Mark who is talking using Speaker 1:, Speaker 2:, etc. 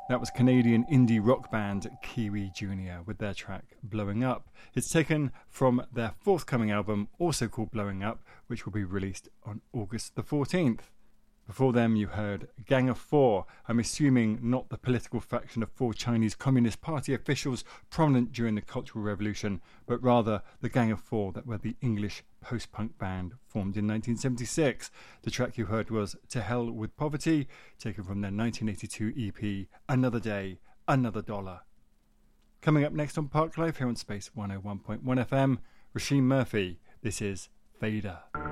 Speaker 1: That was Canadian indie rock band Kiwi Jr. with their track Blowing Up. It's taken from their forthcoming album, also called Blowing Up, which will be released on August the 14th. Before them you heard Gang of Four, I'm assuming not the political faction of four Chinese Communist Party officials prominent during the Cultural Revolution, but rather the Gang of Four that were the English post-punk band formed in 1976. The track you heard was To Hell With Poverty, taken from their 1982 EP Another Day, Another Dollar. Coming up next on Park Life here on Space 101.1 FM, Roisin Murphy, this is Vader.